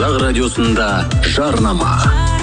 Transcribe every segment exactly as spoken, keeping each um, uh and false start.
Қазақ радиосында жарнама.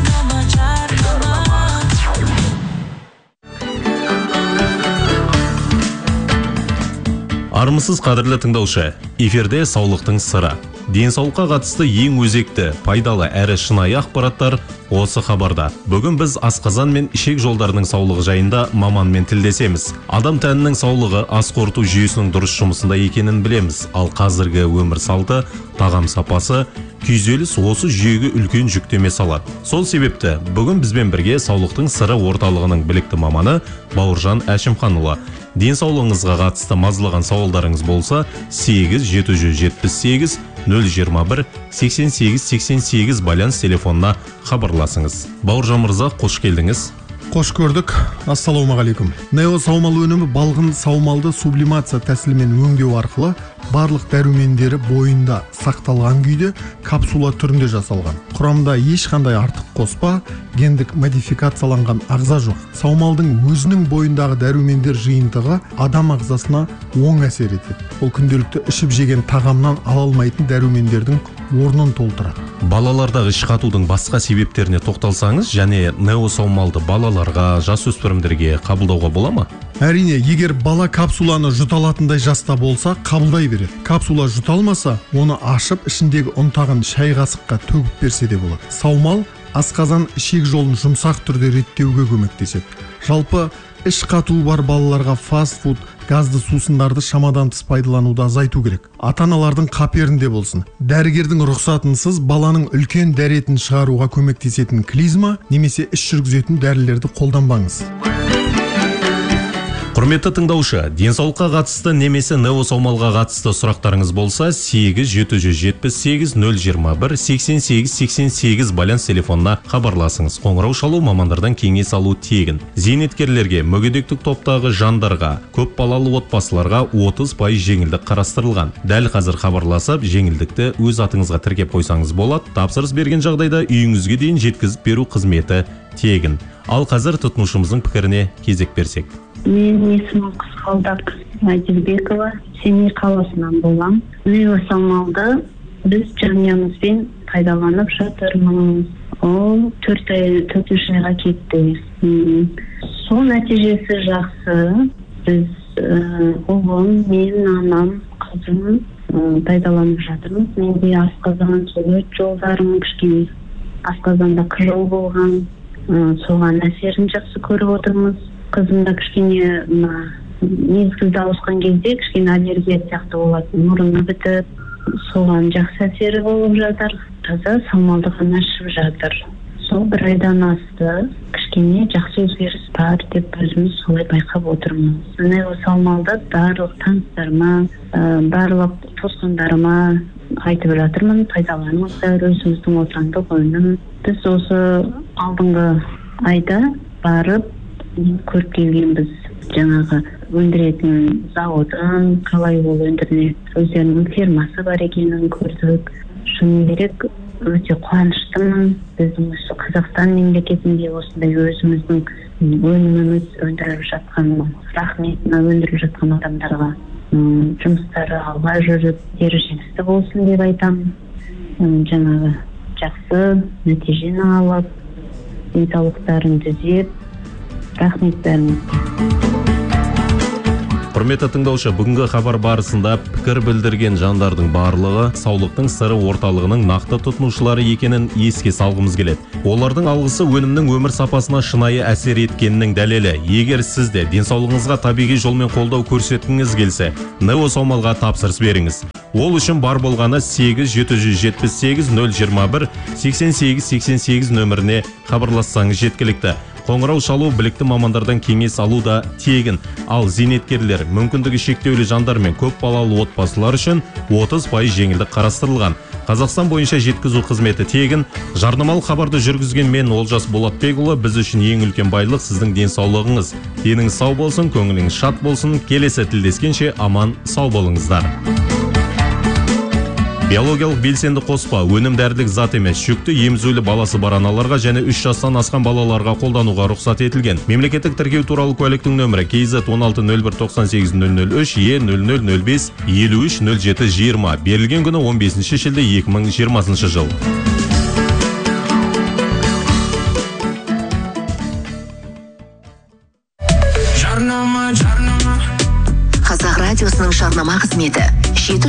Армысыз қадірлі тыңдаушы, эфирде саулықтың сыры. Денсаулыққа қатысты ең өзекті, пайдалы әрі шынайы ақпараттар осы хабарда. Бүгін біз асқазан мен ішек жолдарының саулығы жайында маманмен тілдесеміз. Адам тәнінің саулығы ас қорыту жүйесінің дұрыс жұмысында екенін білеміз. Ал қазіргі өмір салты, тағам сапасы, күйзеліс осы жүйеге үлкен жүктеме салады. Сол себепті бүгін бізбен бірге саулықтың сыры орталығының білікті маманы Бауыржан Әшімханұлы. Денсаулығыңызға қатысты мазалаған сауалдарыңыз болса, сегіз жеті жүз жетпіс сегіз нөл жиырма бір сексен сегіз сексен сегіз байланыс телефонына хабарласыңыз. Бауыржан мырза, қош келдіңіз. Қош көрдік. Ассалаумағалейкум. Нео саумал өнімі балғын саумалды сублимация тәсілімен өңдеу арқылы барлық дәрумендері бойында сақталған күйде капсула түрінде жасалған. Құрамында ешқандай артық қоспа, гендік модификацияланған ағза жоқ. Саумалдың өзінің бойындағы дәрумендер жиынтығы адам ағзасына оң әсер етеді. Ол күнделікті ішіп жеген тағамнан ала алмайтын дәрумендердің орнын толтырады. Балалардағы іш қатудың басқа себептеріне тоқталсаңыз, және нео саумалды балаларға, жасөспірімдерге қабылдауға бола ма? Әрине, егер бала капсуланы жұта алатындай жаста болса, қабылдай береді. Капсула жұта алмаса, оны ашып, ішіндегі ұнтағын шай қасыққа төгіп берсе де болады. Саумал асқазан ішек жолын жұмсақ түрде реттеуге көмектеседі. Жалпы іш қатуы бар балаларға фастфуд, газды сусындарды шамадан тыс пайдалануды азайту керек. Ата-аналардың қаперінде болсын. Дәрігердің рұқсатынсыз баланың үлкен дәретін шығаруға көмектесетін клизма немесе іш жүргізетін дәрілерді қолданбаңыз. Құрметті тыңдаушы, денсаулыққа қатысты немесе нео саумалға қатысты сұрақтарыңыз болса, сегіз жеті жүз жетпіс сегіз нөл жиырма бір сексен сегіз сексен сегіз байланыс телефонына хабарласыңыз. Қоңырау шалу, мамандардан кеңес алу тегін. Зейнеткерлерге, мүгедектік топтағы жандарға, көп балалы отбасыларға отыз пайыз жеңілдік қарастырылған. Дәл қазір хабарласып, жеңілдікті өз атыңызға тіркеп қойсаңыз болады. Тапсырыс берген жағдайда үйіңізге дейін жеткізіп беру қызметі тегін. Ал қазір тұтынушымыздың пікіріне кезек берсек. Менің есімім Қызғалдақ Айдербекова, Семей қаласынан болам. Нео саумалды біз жанұямызбен пайдаланып жатырмыз. Ол төрт ай, төртінші айға кетті. Сол нәтижесі жақсы. Біз ұлым, мен, анам, қызым пайдаланып жатырмыз. Менде асқазан, өт жолдарым кішкене асқазанда қыжыл болған, соған әсерін жақсы көріп отырмыз. Қызымда кішкене мезгілді ауысқан кезде кішкене аллергия сияқты болады, мұрны бітіп, соған жақсы әсері болып жатыр. Таза саумалды ғана ішіп жатыр. Сол бір айдан асты, кішкене жақсы өзгеріс бар деп өзіміз солай байқап отырмыз. Нео саумалды барлық таныстарыма, барлық туысқандарыма айтып жатырмын, пайдаланыңыздар, өзіміздің отандық өнім. Біз осы алдыңғы айда барып көріп келгенбіз, жаңағы өндіретін зауытын, қалай ол өндіріледі, өздерінің фирмасы бар екенін көрдік. Шыны керек, өте қуаныштымын. Біздің осы Қазақстан мемлекетінде осындай өзіміздің өніміміз өндіріліп жатқан, рахметіне өндіріліп жатқан адамдарға жұмыстары алға жүріп, ері жемісті болсын деп айтамын. Жаңағы жақсы нәтижені алып, денсаулықтарын түзеп, рахмет бәріңізге. Құрметті тыңдаушы, бүгінгі хабар барысында пікір білдірген жандардың барлығы саулықтың сыры орталығының нақты тұтынушылары екенін еске салғымыз келеді. Олардың алғысы өнімнің өмір сапасына шынайы әсер еткенінің дәлелі. Егер сіз де денсаулығыңызға табиғи жолмен қолдау көрсеткіңіз келсе, нео саумалға тапсырыс беріңіз. Ол үшін бар болғаны сегіз жеті жүз жетпіс сегіз нөл жиырма бір сексен сегіз сексен сегіз нөміріне хабарлассаңыз жеткілікті. Қоңырау шалу, білікті мамандардан кеңес алу да тегін. Ал зейнеткерлер, мүмкіндігі шектеулі жандар мен көп балалы отбасылар үшін отыз пайыз жеңілдік қарастырылған. Қазақстан бойынша жеткізу қызметі тегін. Жарнамалық хабарды жүргізген мен Олжас Болатбекұлы. Біз үшін ең үлкен байлық сіздің денсаулығыңыз. Деніңіз сау болсын, көңіліңіз шат болсын. Келесі тілдескенше аман сау болыңыздар. Биологиялық белсенді қоспа өнім дәрілік зат емес, жүкті емізулі баласы бар аналарға және үш жастан асқан балаларға қолдануға рұқсат етілген. Мемлекеттік тіркеу туралы куәліктің нөмірі кей зет он алты нөл бір тоқсан сегіз нөл нөл үш е нөл нөл нөл бес елу үш нөл жеті жиырма. Берілген күні он бесінші шілде екі мың жиырмасыншы жыл. Қазақ радиосының жарнама қызметі жеті